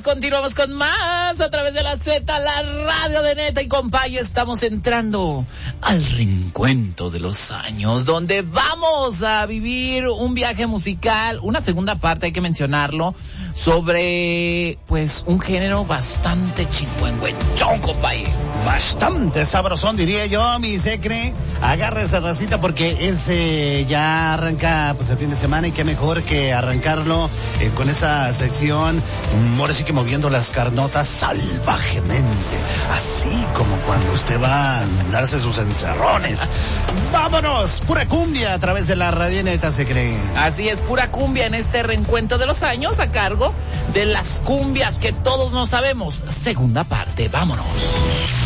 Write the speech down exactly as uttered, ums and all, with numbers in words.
continuamos con más a través de la Z, la radio de Neta y Compay. Estamos entrando al reencuentro de los años, donde vamos a vivir un viaje musical, una segunda parte, hay que mencionarlo, sobre, pues, un género bastante chingüengüenchón, Compay. Bastante sabrosón, diría yo, mi secre. Agárrese, racita, porque ese ya arranca, pues, el fin de semana, y qué mejor que arrancarlo eh, con esa sección, ahora sí que moviendo las carnotas salvajemente, así como cuando usted va a darse sus encerrones. ¡Vámonos! Pura cumbia a través de la radioneta, se cree. Así es, pura cumbia en este reencuentro de los años a cargo de las cumbias que todos no sabemos. Segunda parte, vámonos.